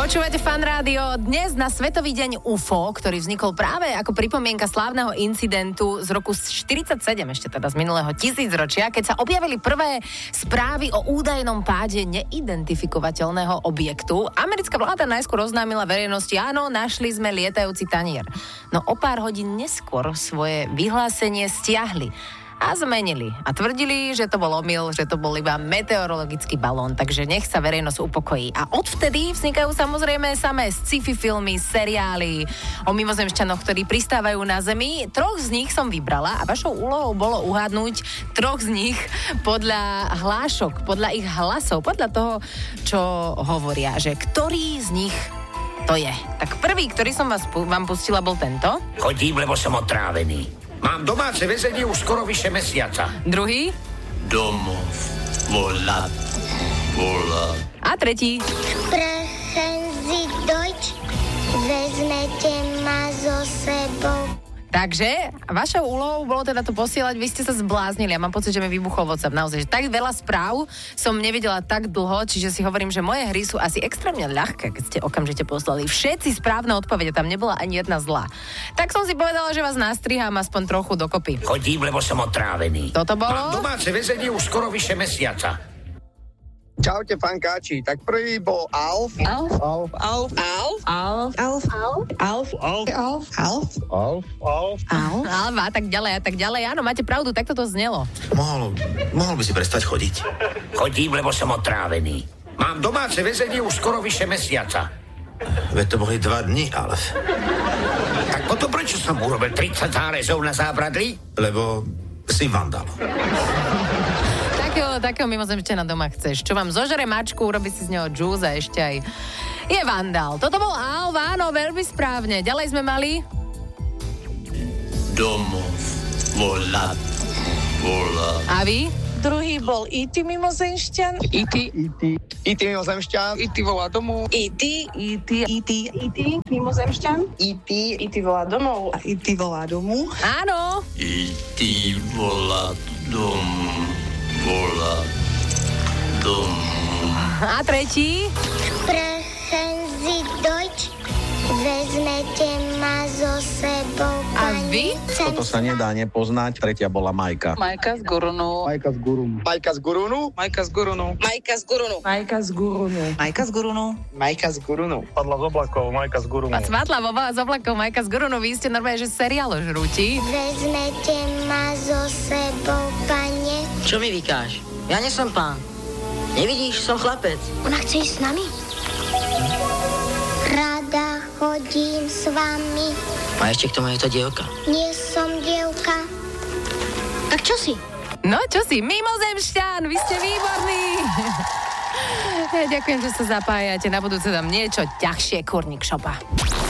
Počúvate Fan Rádio. Dnes na Svetový deň UFO, ktorý vznikol práve ako pripomienka slávneho incidentu z roku 47, ešte teda z minulého tisícročia, keď sa objavili prvé správy o údajnom páde neidentifikovateľného objektu. Americká vláda najskôr oznámila verejnosti, áno, našli sme lietajúci tanier. No o pár hodín neskôr svoje vyhlásenie stiahli a zmenili. A tvrdili, že to bol omyl, že to bol iba meteorologický balón, takže nech sa verejnosť upokojí. A odvtedy vznikajú samozrejme samé sci-fi filmy, seriály o mimozemšťanoch, ktorí pristávajú na Zemi. 3 z nich som vybrala a vašou úlohou bolo uhádnuť 3 z nich podľa hlášok, podľa ich hlasov, podľa toho, čo hovoria, že ktorý z nich to je. Tak prvý, ktorý som vám pustila, bol tento. Chodím, lebo som otrávený. Mám domáce väzenie už skoro vyše mesiaca. Druhý. Domov. Volať. A tretí. Sprechen Sie Deutsch, vezmete ma so sebou. Takže vašou úlohou bolo teda to posielať, vy ste sa zbláznili. Ja mám pocit, že mi vybuchol WhatsApp. Naozaj, že tak veľa správ som nevidela tak dlho, čiže si hovorím, že moje hry sú asi extrémne ľahké, keď ste okamžite poslali všetci správne odpovede, tam nebola ani jedna zlá. Tak som si povedala, že vás nastrihám aspoň trochu dokopy. Chodím, lebo som otrávený. Toto bolo? Mám domáce väzenie už skoro vyše mesiaca. Čaute, fankáči. Tak prvý bol Alf. Alva, a tak ďalej. Áno, máte pravdu, takto to znelo. Mohol by si prestať chodiť? Chodím, lebo som otrávený. Mám domáce väzenie už skoro vyše mesiaca. Veď to boli 2 dni, Alf. Tak potom prečo som urobil 30 zárezov na zábradlí? Lebo si vandal. Takého mimozemšťana doma chceš. Čo vám zožere mačku, urobí si z neho džús a ešte aj je vandál. Toto bol Alva, áno, veľmi správne. Ďalej sme mali... Domov. Volať. A vy? Druhý bol E.T. mimozemšťan. E.T. mimozemšťan. E.T. volá domov. E.T. mimozemšťan. E.T. volá domov. A E.T. volá domu. Áno. E.T. volá domov. Dom. A tretí? Sprechen Sie Deutsch, vezmete ma so sebou. A vy? Toto sa nedá nepoznať. Tretia bola Majka. Majka z Gurunu. Majka z Gurunu. Majka z Gurunu. Padla z oblakov, Majka z Gurunu. A Svatla z oblakov, Majka z Gurunu. Vy ste normálne, že seriálo žrúti. Vezmete ma so sebou, pane. Čo mi vykáš? Ja nie som pán. Nevidíš, som chlapec. Ona chce ísť s nami? Rada chodím s vami. A ešte k tomu je to dievka. Nie som dievka. Tak čo si? No čo si, mimozemšťan, vy ste výborní. Ja ďakujem, že sa zapájate. Na budúce dám niečo ťažšie, kurník šopa.